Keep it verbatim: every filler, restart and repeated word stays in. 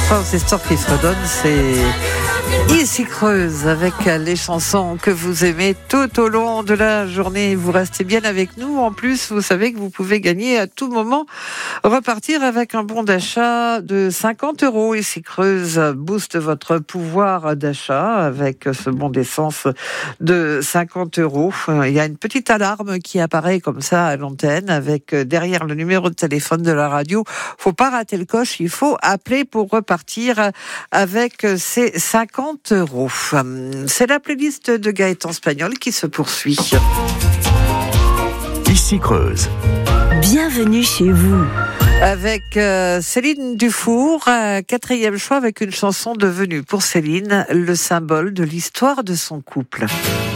trois histoires qui se redonnent, c'est Ici Creuse avec les chansons que vous aimez tout au long de la journée. Vous restez bien avec nous. En plus, vous savez que vous pouvez gagner à tout moment, repartir avec un bon d'achat de cinquante euros. Ici Creuse booste votre pouvoir d'achat avec ce bon d'essence de cinquante euros. Il y a une petite alarme qui apparaît comme ça à l'antenne avec derrière le numéro de téléphone de la radio. Faut pas rater le coche, il faut appeler pour repartir avec ces cinquante euros. C'est la playlist de Gaëtan Spagnol qui se poursuit. Ici Creuse. Bienvenue chez vous. Avec euh, Céline Dufour, euh, quatrième choix avec une chanson devenue pour Céline le symbole de l'histoire de son couple.